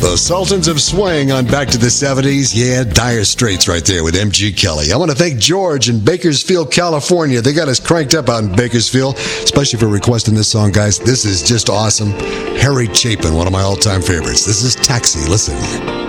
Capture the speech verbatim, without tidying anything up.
The Sultans of Swing on Back to the seventies. Yeah, Dire Straits right there with M G Kelly. I want to thank George in Bakersfield, California. They got us cranked up out in Bakersfield, especially for requesting this song, guys. This is just awesome. Harry Chapin, one of my all-time favorites. This is Taxi. Listen.